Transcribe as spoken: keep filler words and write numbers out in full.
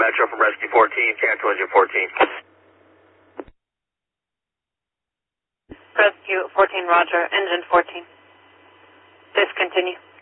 Metro from Rescue fourteen, cancel engine fourteen. Rescue fourteen, roger, engine fourteen. Discontinue.